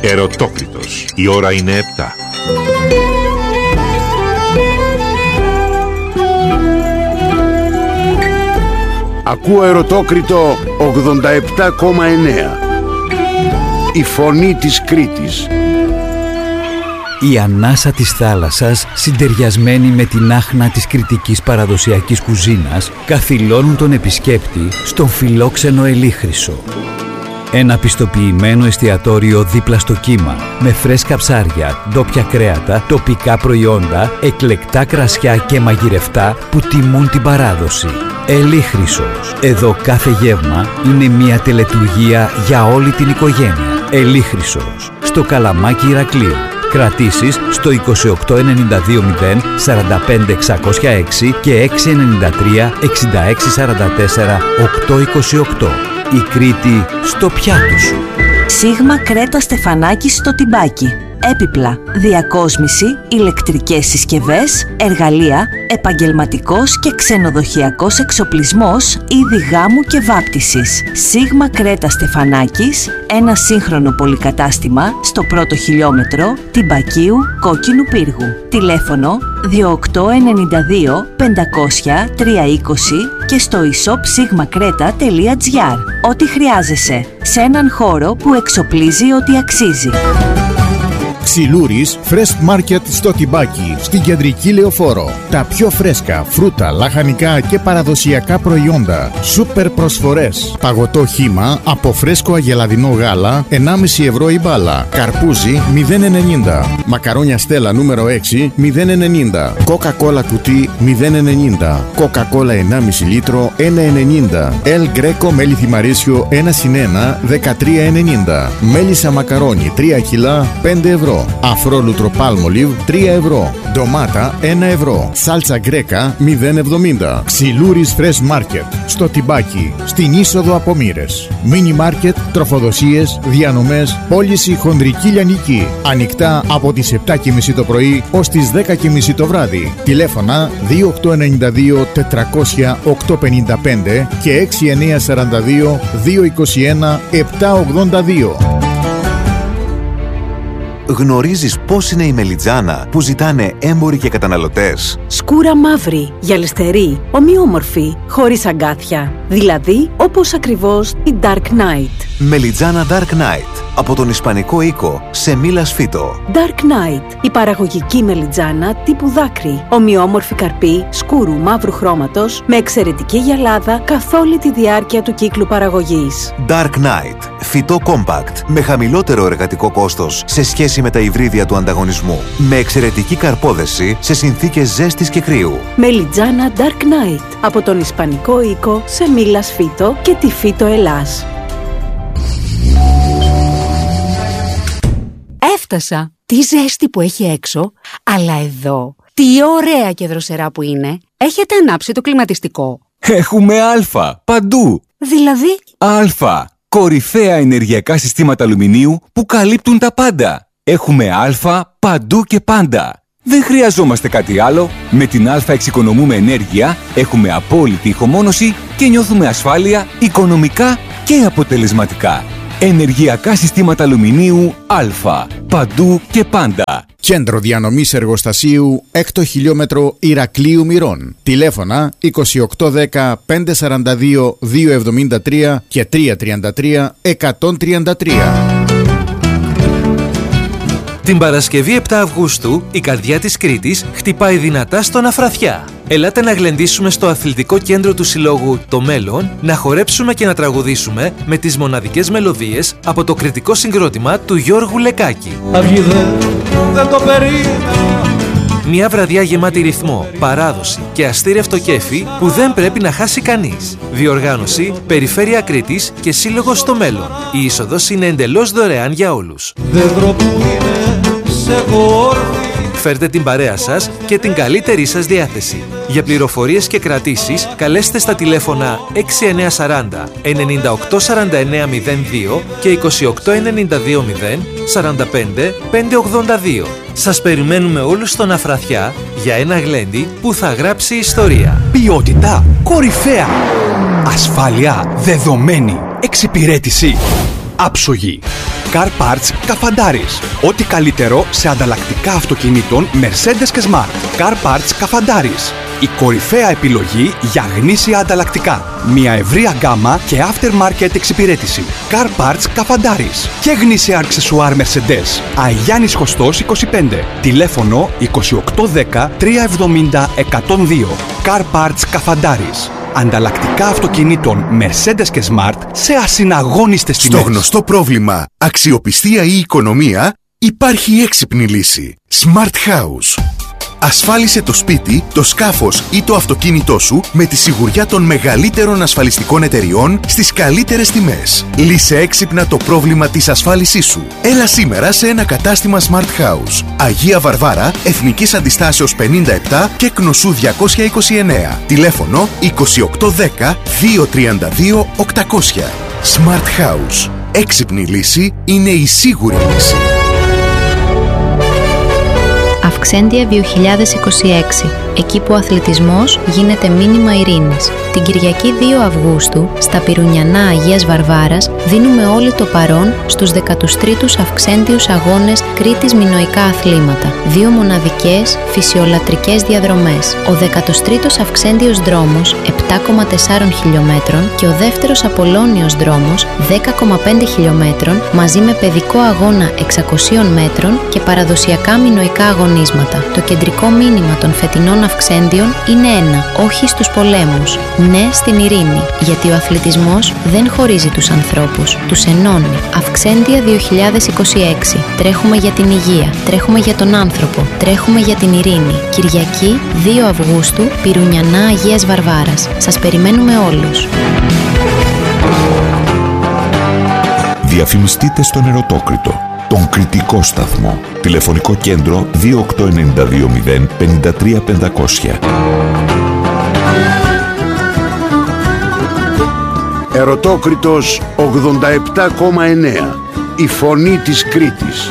Ερωτόκριτος. Η ώρα είναι 7. Ακούω Ερωτόκριτο 87,9. Η φωνή της Κρήτης. Η ανάσα της θάλασσας, συντεριασμένη με την άχνα της κρητικής παραδοσιακής κουζίνας, καθυλώνουν τον επισκέπτη στον φιλόξενο Ελίχρυσο. Ένα πιστοποιημένο εστιατόριο δίπλα στο κύμα, με φρέσκα ψάρια, ντόπια κρέατα, τοπικά προϊόντα, εκλεκτά κρασιά και μαγειρευτά που τιμούν την παράδοση. Ελίχρυσος. Εδώ κάθε γεύμα είναι μια τελετουργία για όλη την οικογένεια. Ελίχρυσος. Στο Καλαμάκι Ηρακλείου. Κρατήσεις στο 28920 45 606 και 693 66 44 828. Η Κρήτη στο πιάτο σου. Σίγμα Κρέτα Στεφανάκης στο Τιμπάκι. Έπιπλα, διακόσμηση, ηλεκτρικές συσκευές, εργαλεία, επαγγελματικός και ξενοδοχειακός εξοπλισμός, είδη γάμου και βάπτισης. Σίγμα Κρέτα Στεφανάκης, ένα σύγχρονο πολυκατάστημα στο πρώτο χιλιόμετρο Τιμπακίου Κόκκινου Πύργου. Τηλέφωνο 2892 500 320 και στο e-shop Ό,τι χρειάζεσαι σε έναν χώρο που εξοπλίζει ό,τι αξίζει. Ξυλούρης Fresh Market στο Τιμπάκι, στην κεντρική Λεωφόρο. Τα πιο φρέσκα φρούτα, λαχανικά και παραδοσιακά προϊόντα. Σούπερ προσφορές. Παγωτό χύμα από φρέσκο αγελαδινό γάλα 1,5 ευρώ η μπάλα. Καρπούζι 0,90. Μακαρόνια Στέλλα νούμερο 6 0,90. Coca-Cola κουτί 0,90. Coca-Cola 1,5 λίτρο 1,90. El Greco μέλι θυμαρίσιο 1/1 13,90. Μέλισσα μακαρόνι 3 κιλά 5 ευρώ. Αφρόλουτρο Palmolive 3 ευρώ. Ντομάτα 1 ευρώ. Σάλτσα γκρέκα 0,70. Ξυλούρης Fresh Market στο Τιμπάκι, στην είσοδο από Μοίρες. Μίνι μάρκετ, τροφοδοσίες, διανομές, πώληση χονδρική λιανική. Ανοιχτά από τις 7:30 το πρωί ως τις 10:30 το βράδυ. Τηλέφωνα 2892 400 855 και 6942 221 782. Γνωρίζεις πώς είναι η μελιτζάνα που ζητάνε έμποροι και καταναλωτές? Σκούρα μαύρη, γυαλιστερή, ομοιόμορφη, χωρίς αγκάθια. Δηλαδή, όπως ακριβώς η Dark Knight. Μελιτζάνα Dark Knight, από τον Ισπανικό οίκο Σεμίλας Φίτο. Dark Knight, η παραγωγική μελιτζάνα τύπου δάκρυ. Ομοιόμορφη καρπή, σκούρου μαύρου χρώματος, με εξαιρετική γυαλάδα καθ' όλη τη διάρκεια του κύκλου παραγωγής. Dark Knight, φυτό compact, με χαμηλότερο εργατικό κόστος σε σχέση με τα υβρίδια του ανταγωνισμού. Με εξαιρετική καρπόδεση σε συνθήκες ζέστης και κρύου. Μελιτζάνα Dark Knight, από τον Ισπανικό οίκο Σεμίλας Φίτο και τη Φίτο Ελλάς. Έφτασα! Τι ζέστη που έχει έξω, αλλά εδώ, τι ωραία και δροσερά που είναι. Έχετε ανάψει το κλιματιστικό? Έχουμε Α, παντού! Δηλαδή? Α, κορυφαία ενεργειακά συστήματα αλουμινίου που καλύπτουν τα πάντα. Έχουμε Α, παντού και πάντα. Δεν χρειαζόμαστε κάτι άλλο. Με την Α εξοικονομούμε ενέργεια, έχουμε απόλυτη ηχομόνωση και νιώθουμε ασφάλεια, οικονομικά και αποτελεσματικά. Ενεργειακά συστήματα αλουμινίου Α. Παντού και πάντα. Κέντρο διανομής εργοστασίου 6ο χιλιόμετρο Ηρακλείου Μυρών. Τηλέφωνα 2810 542 273 και 333 133. Την Παρασκευή 7 Αυγούστου, η καρδιά της Κρήτης χτυπάει δυνατά στον Αφραθιά. Ελάτε να γλεντήσουμε στο αθλητικό κέντρο του Συλλόγου «Το Μέλλον», να χορέψουμε και να τραγουδήσουμε με τις μοναδικές μελωδίες από το κριτικό συγκρότημα του Γιώργου Λεκάκη. Δεν το περίμενα. Μια βραδιά γεμάτη ρυθμό, παράδοση και αστήρευτο κέφι που δεν πρέπει να χάσει κανείς. Διοργάνωση Περιφέρεια Κρήτης και Σύλλογος «Το Μέλλον». Η είσοδος είναι εντελώς δωρεάν για όλους. Δέντρο που είναι σε γόρφη. Φέρτε την παρέα σας και την καλύτερη σας διάθεση. Για πληροφορίες και κρατήσεις, καλέστε στα τηλέφωνα 6940 984902 και 28920 45 582. Σας περιμένουμε όλους στον Αφραθιά για ένα γλέντι που θα γράψει ιστορία. Ποιότητα κορυφαία. Ασφάλεια δεδομένη. Εξυπηρέτηση άψογη. Car Parts Καφαντάρης. Ό,τι καλύτερο σε ανταλλακτικά αυτοκινήτων Mercedes και Smart. Car Parts Καφαντάρης. Η κορυφαία επιλογή για γνήσια ανταλλακτικά. Μια ευρεία γκάμα και aftermarket εξυπηρέτηση. Car Parts Καφαντάρης. Και γνήσια αξεσουάρ Mercedes. Αγιάννης Χωστός 25. Τηλέφωνο 2810 370 102. Car Parts Καφαντάρης. Ανταλλακτικά αυτοκινήτων Mercedes και Smart σε ασυναγώνιστες τιμές. Στο γνωστό πρόβλημα αξιοπιστία ή οικονομία υπάρχει έξυπνη λύση. Smart House. Ασφάλισε το σπίτι, το σκάφος ή το αυτοκίνητό σου με τη σιγουριά των μεγαλύτερων ασφαλιστικών εταιριών στις καλύτερες τιμές. Λύσε έξυπνα το πρόβλημα της ασφάλισής σου. Έλα σήμερα σε ένα κατάστημα Smart House. Αγία Βαρβάρα, Εθνικής Αντιστάσεως 57 και Κνωσού 229. Τηλέφωνο 2810 232 800. Smart House. Έξυπνη λύση είναι η σίγουρη λύση. Αυξέντια 2026. Εκεί που ο αθλητισμός γίνεται μήνυμα ειρήνης. Την Κυριακή 2 Αυγούστου, στα Πυρουνιανά Αγίας Βαρβάρας, δίνουμε όλοι το παρόν στους 13ους Αυξέντιους Αγώνες Κρήτης Μινωικά Αθλήματα. 2 μοναδικές φυσιολατρικές διαδρομές. Ο 13ος Αυξέντιος Δρόμος, 7,4 χιλιόμετρων και ο δεύτερος Απολώνιος Δρόμος, 10,5 χιλιόμετρων, μαζί με παιδικό αγώνα 600 μέτρων και παραδοσιακά μινωικά αγωνίσματα. Το κεντρικό μήνυμα των φετινών Αυξέντιων είναι ένα: όχι στους πολέμους, ναι στην ειρήνη. Γιατί ο αθλητισμός δεν χωρίζει τους ανθρώπους, τους ενώνει. Αυξέντια 2026. Τρέχουμε για την υγεία, τρέχουμε για τον άνθρωπο, τρέχουμε για την ειρήνη. Κυριακή 2 Αυγούστου, Πυρουνιανά Αγίας Βαρβάρας. Σας περιμένουμε όλους. Διαφημιστείτε στον Ερωτόκριτο, τον κριτικό σταθμό. Τηλεφωνικό κέντρο 28920 53500. Ερωτόκριτος 87,9. Η φωνή της Κρήτης.